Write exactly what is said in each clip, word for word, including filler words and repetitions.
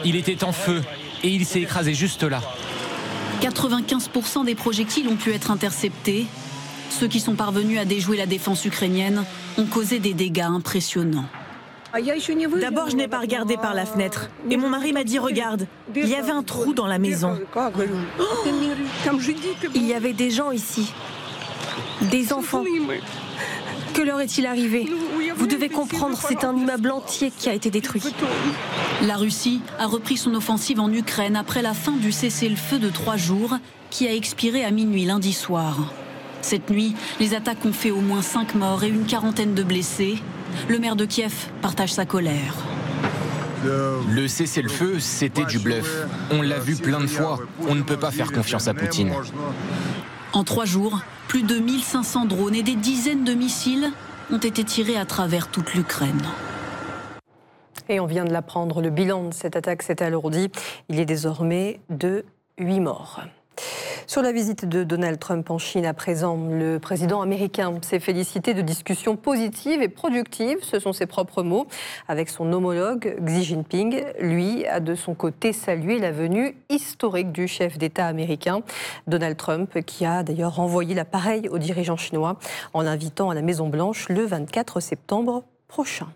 Il était en feu et il s'est écrasé juste là. quatre-vingt-quinze pour cent des projectiles ont pu être interceptés. Ceux qui sont parvenus à déjouer la défense ukrainienne ont causé des dégâts impressionnants. D'abord, je n'ai pas regardé par la fenêtre. Et mon mari m'a dit, regarde, il y avait un trou dans la maison. Oh, il y avait des gens ici. Des enfants. Que leur est-il arrivé? Vous devez comprendre, c'est un immeuble entier qui a été détruit. La Russie a repris son offensive en Ukraine après la fin du cessez-le-feu de trois jours qui a expiré à minuit lundi soir. Cette nuit, les attaques ont fait au moins cinq morts et une quarantaine de blessés. Le maire de Kiev partage sa colère. Le cessez-le-feu, c'était du bluff. On l'a vu plein de fois. On ne peut pas faire confiance à Poutine. En trois jours, plus de mille cinq cents drones et des dizaines de missiles ont été tirés à travers toute l'Ukraine. Et on vient de l'apprendre, le bilan de cette attaque s'est alourdi. Il est désormais de huit morts. Sur la visite de Donald Trump en Chine à présent, le président américain s'est félicité de discussions positives et productives, ce sont ses propres mots, avec son homologue Xi Jinping. Lui a de son côté salué la venue historique du chef d'État américain, Donald Trump, qui a d'ailleurs renvoyé l'appareil aux dirigeants chinois en l'invitant à la Maison-Blanche le vingt-quatre septembre prochain.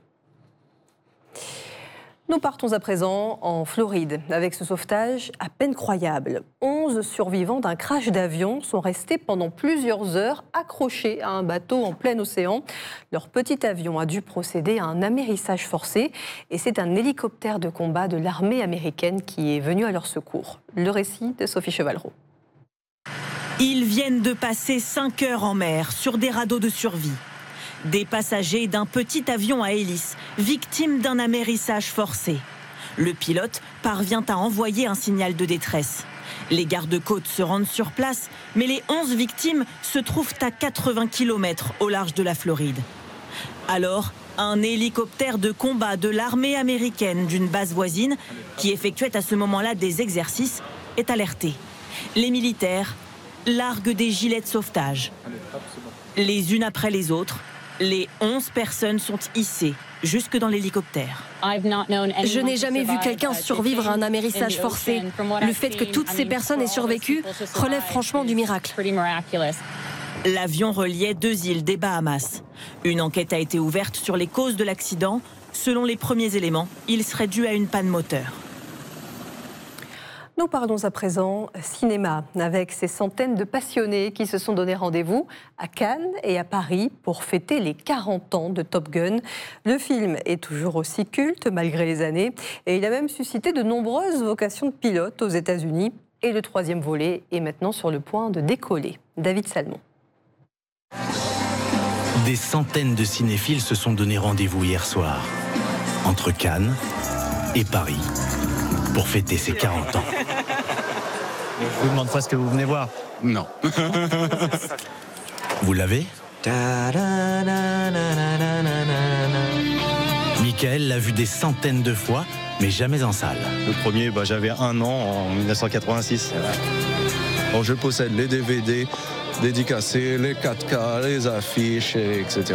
Nous partons à présent en Floride avec ce sauvetage à peine croyable. onze survivants d'un crash d'avion sont restés pendant plusieurs heures accrochés à un bateau en plein océan. Leur petit avion a dû procéder à un amérissage forcé et c'est un hélicoptère de combat de l'armée américaine qui est venu à leur secours. Le récit de Sophie Chevalreau. Ils viennent de passer cinq heures en mer sur des radeaux de survie. Des passagers d'un petit avion à hélice, victimes d'un amérissage forcé. Le pilote parvient à envoyer un signal de détresse. Les gardes-côtes se rendent sur place, mais les onze victimes se trouvent à quatre-vingts kilomètres au large de la Floride. Alors, un hélicoptère de combat de l'armée américaine d'une base voisine, qui effectuait à ce moment-là des exercices, est alerté. Les militaires larguent des gilets de sauvetage. Les unes après les autres, les onze personnes sont hissées jusque dans l'hélicoptère. Je n'ai jamais vu quelqu'un survivre à un amérissage forcé. Le fait que toutes ces personnes aient survécu relève franchement du miracle. L'avion reliait deux îles des Bahamas. Une enquête a été ouverte sur les causes de l'accident. Selon les premiers éléments, il serait dû à une panne moteur. Nous parlons à présent cinéma avec ces centaines de passionnés qui se sont donné rendez-vous à Cannes et à Paris pour fêter les quarante ans de Top Gun. Le film est toujours aussi culte malgré les années et il a même suscité de nombreuses vocations de pilotes aux États-Unis. Et le troisième volet est maintenant sur le point de décoller. David Salmon. Des centaines de cinéphiles se sont donné rendez-vous hier soir entre Cannes et Paris pour fêter ses quarante ans. Je vous demande pas ce que vous venez voir. Non. Vous l'avez ? Michael l'a vu des centaines de fois, mais jamais en salle. Le premier, bah, j'avais un an en mille neuf cent quatre-vingt-six. Bon, je possède les D V D dédicacés, les quatre K, les affiches, et cetera.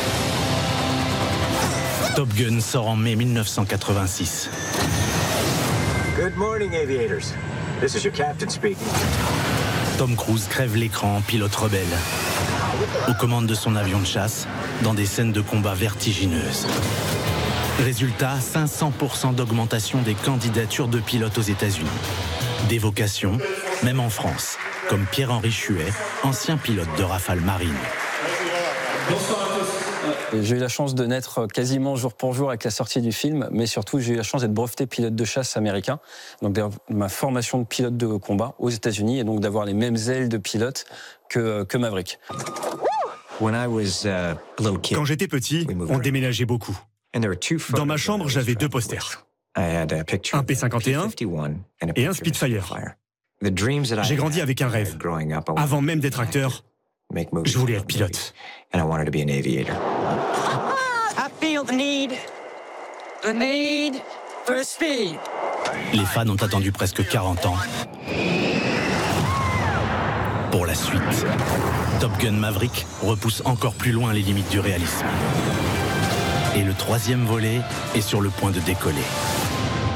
Top Gun sort en mai mille neuf cent quatre-vingt-six. Good morning, aviators. This is your captain speaking. Tom Cruise crève l'écran en pilote rebelle, aux commandes de son avion de chasse, dans des scènes de combat vertigineuses. Résultat, cinq cents pour cent d'augmentation des candidatures de pilotes aux États-Unis. Des vocations, même en France, comme Pierre-Henri Chuet, ancien pilote de Rafale Marine. Bonsoir à tous. J'ai eu la chance de naître quasiment jour pour jour avec la sortie du film, mais surtout j'ai eu la chance d'être breveté pilote de chasse américain, donc d'avoir ma formation de pilote de combat aux États-Unis et donc d'avoir les mêmes ailes de pilote que, que Maverick. Quand j'étais petit, on déménageait beaucoup. Dans ma chambre, j'avais deux posters. Un P cinquante et un et un Spitfire. J'ai grandi avec un rêve. Avant même d'être acteur, je voulais être pilote. Les fans ont attendu presque quarante ans pour la suite. Top Gun Maverick repousse encore plus loin les limites du réalisme. Et le troisième volet est sur le point de décoller.